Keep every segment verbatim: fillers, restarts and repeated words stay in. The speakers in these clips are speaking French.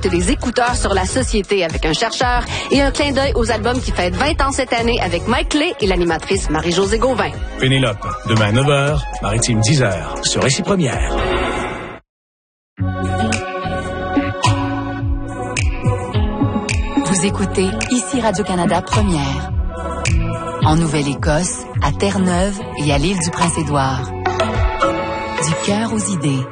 l'impact des écouteurs sur la société avec un chercheur et un clin d'œil aux albums qui fêtent vingt ans cette année avec Mike Lay et l'animatrice Marie-Josée Gauvin. Pénélope, demain à neuf heures, Maritime dix heures, sur Récit Première. Vous écoutez ici Radio-Canada Première. En Nouvelle-Écosse, à Terre-Neuve et à l'île du Prince-Édouard. Du cœur aux idées.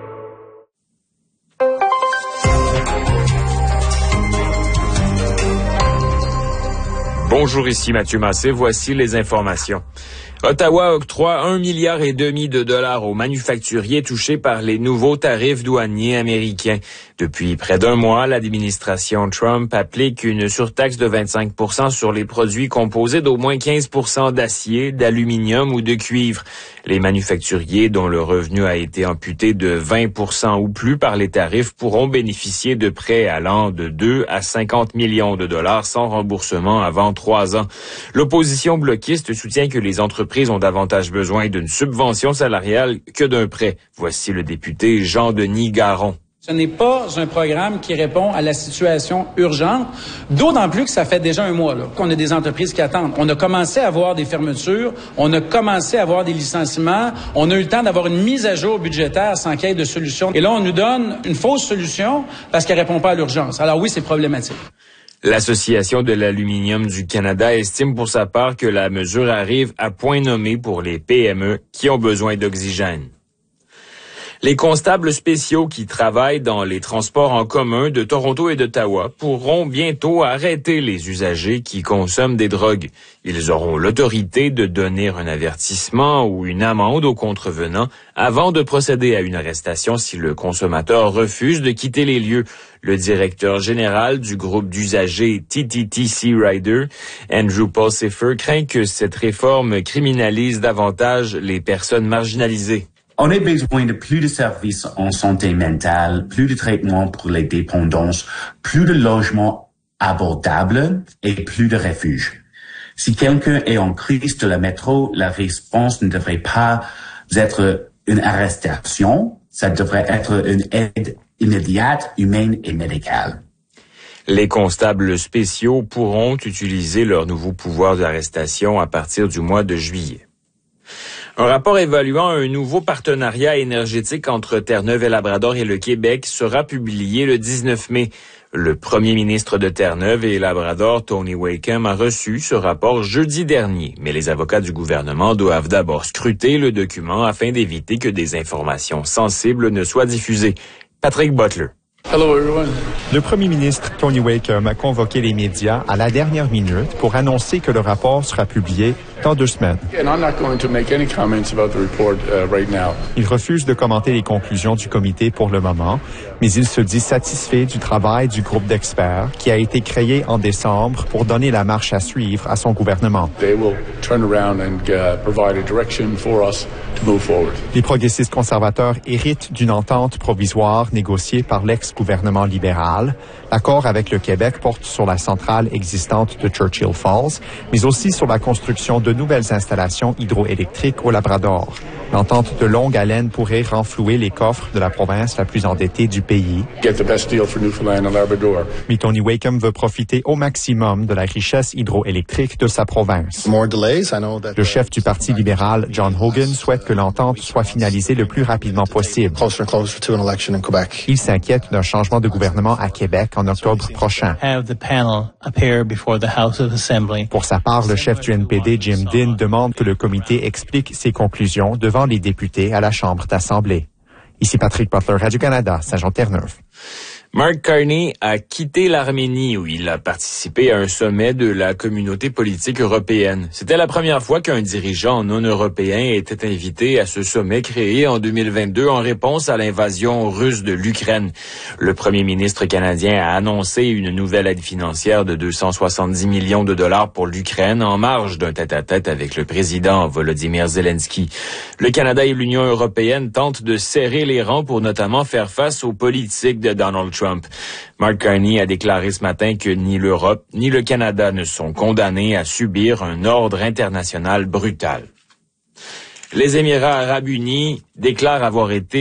Bonjour, ici Mathieu Massé. Voici les informations. Ottawa octroie un milliard et demi de dollars aux manufacturiers touchés par les nouveaux tarifs douaniers américains. Depuis près d'un mois, l'administration Trump applique une surtaxe de vingt-cinq pour cent sur les produits composés d'au moins quinze pour cent d'acier, d'aluminium ou de cuivre. Les manufacturiers dont le revenu a été amputé de vingt pour cent ou plus par les tarifs pourront bénéficier de prêts allant de deux à cinquante millions de dollars sans remboursement avant trois ans. L'opposition bloquiste soutient que les entreprises ont davantage besoin d'une subvention salariale que d'un prêt. Voici le député Jean-Denis Garon. Ce n'est pas un programme qui répond à la situation urgente, d'autant plus que ça fait déjà un mois là, qu'on a des entreprises qui attendent. On a commencé à avoir des fermetures, on a commencé à avoir des licenciements, on a eu le temps d'avoir une mise à jour budgétaire sans qu'il y ait de solution. Et là, on nous donne une fausse solution parce qu'elle répond pas à l'urgence. Alors oui, c'est problématique. L'Association de l'aluminium du Canada estime pour sa part que la mesure arrive à point nommé pour les P M E qui ont besoin d'oxygène. Les constables spéciaux qui travaillent dans les transports en commun de Toronto et d'Ottawa pourront bientôt arrêter les usagers qui consomment des drogues. Ils auront l'autorité de donner un avertissement ou une amende aux contrevenants avant de procéder à une arrestation si le consommateur refuse de quitter les lieux. Le directeur général du groupe d'usagers T T T C Rider, Andrew Pulsifer, craint que cette réforme criminalise davantage les personnes marginalisées. On a besoin de plus de services en santé mentale, plus de traitements pour les dépendances, plus de logements abordables et plus de refuges. Si quelqu'un est en crise de la métro, la réponse ne devrait pas être une arrestation, ça devrait être une aide immédiate, humaine et médicale. Les constables spéciaux pourront utiliser leur nouveau pouvoir d'arrestation à partir du mois de juillet. Un rapport évaluant un nouveau partenariat énergétique entre Terre-Neuve et Labrador et le Québec sera publié le dix-neuf mai. Le premier ministre de Terre-Neuve et Labrador, Tony Wakeham, a reçu ce rapport jeudi dernier, mais les avocats du gouvernement doivent d'abord scruter le document afin d'éviter que des informations sensibles ne soient diffusées. Patrick Butler. Hello everyone. Le premier ministre Tony Wakeham a convoqué les médias à la dernière minute pour annoncer que le rapport sera publié dans deux semaines. Il refuse de commenter les conclusions du comité pour le moment, mais il se dit satisfait du travail du groupe d'experts qui a été créé en décembre pour donner la marche à suivre à son gouvernement. Les progressistes conservateurs héritent d'une entente provisoire négociée par l'ex-gouvernement libéral. L'accord avec le Québec porte sur la centrale existante de Churchill Falls, mais aussi sur la construction de nouvelles installations hydroélectriques au Labrador. L'entente de longue haleine pourrait renflouer les coffres de la province la plus endettée du pays. Mais Tony Wakeham veut profiter au maximum de la richesse hydroélectrique de sa province. Le chef du Parti libéral, John Hogan, souhaite que l'entente soit finalisée le plus rapidement possible. Il s'inquiète d'un changement de gouvernement à Québec en octobre prochain. Pour sa part, le chef du N P D, Jim Dinn, demande que le comité explique ses conclusions devant les députés à la Chambre d'Assemblée. Ici Patrick Butler, Radio-Canada, Saint-Jean-Terre-Neuve. Mark Carney a quitté l'Arménie où il a participé à un sommet de la communauté politique européenne. C'était la première fois qu'un dirigeant non européen était invité à ce sommet créé en deux mille vingt-deux en réponse à l'invasion russe de l'Ukraine. Le premier ministre canadien a annoncé une nouvelle aide financière de deux cent soixante-dix millions de dollars pour l'Ukraine en marge d'un tête-à-tête avec le président Volodymyr Zelensky. Le Canada et l'Union européenne tentent de serrer les rangs pour notamment faire face aux politiques de Donald Trump. Mark Carney a déclaré ce matin que ni l'Europe ni le Canada ne sont condamnés à subir un ordre international brutal. Les Émirats arabes unis déclarent avoir été